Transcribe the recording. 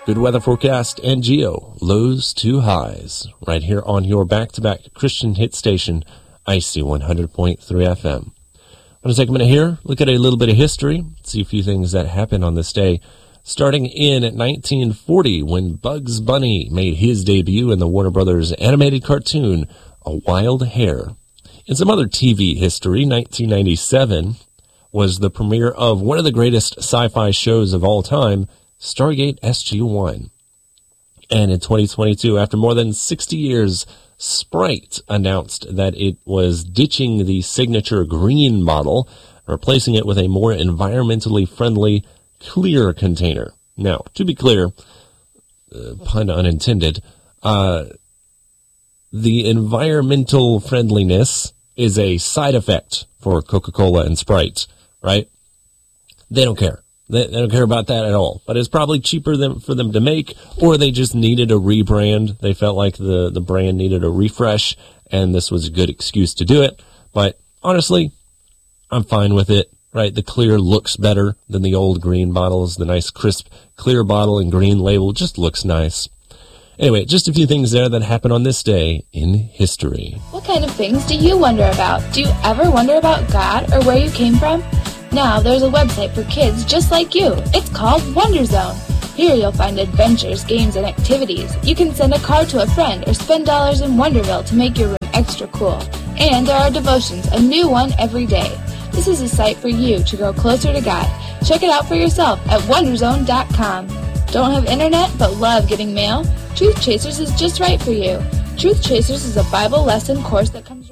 Good weather forecast and geo, lows to highs, right here on your back-to-back Christian hit station, Icy 100.3 FM. I'm going to take a minute here, look at a little bit of history, see a few things that happened on this day. Starting in 1940, when Bugs Bunny made his debut in the Warner Brothers animated cartoon, A Wild Hare. In some other TV history, 1997 was the premiere of one of the greatest sci-fi shows of all time, Stargate SG-1. And in 2022, after more than 60 years, Sprite announced that it was ditching the signature green bottle, replacing it with a more environmentally friendly clear container. Now, to be clear, pun unintended, the environmental friendliness is a side effect for Coca-Cola and Sprite, right? They don't care. They don't care about that at all. But it's probably cheaper for them to make, or they just needed a rebrand. They felt like the brand needed a refresh, and this was a good excuse to do it. But honestly, I'm fine with it, right? The clear looks better than the old green bottles. The nice, crisp, clear bottle and green label just looks nice. Anyway, just a few things there that happened on this day in history. What kind of things do you wonder about? Do you ever wonder about God or where you came from? Now there's a website for kids just like you. It's called Wonder Zone. Here you'll find adventures, games, and activities. You can send a card to a friend or spend dollars in Wonderville to make your room extra cool. And there are devotions, a new one every day. This is a site for you to grow closer to God. Check it out for yourself at wonderzone.com. Don't have internet but love getting mail? Truth Chasers is just right for you. Truth Chasers is a Bible lesson course that comes